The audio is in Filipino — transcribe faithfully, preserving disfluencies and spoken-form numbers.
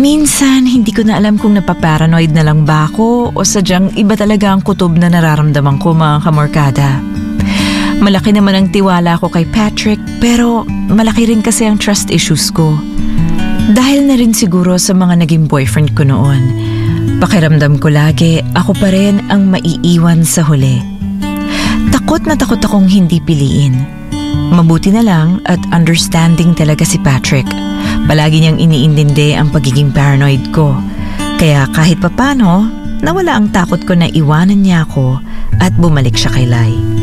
Minsan, hindi ko na alam kung napaparanoid na lang ba ako o sadyang iba talaga ang kutob na nararamdaman ko, mga kamorkada. Malaki naman ang tiwala ko kay Patrick, pero malaki rin kasi ang trust issues ko. Dahil na rin siguro sa mga naging boyfriend ko noon. Pakiramdam ko lagi, ako pa rin ang maiiwan sa huli. Takot na takot akong hindi piliin. Mabuti na lang at understanding talaga si Patrick. Palagi niyang iniintindi ang pagiging paranoid ko. Kaya kahit papano, nawala ang takot ko na iwanan niya ako at bumalik siya kay Lai.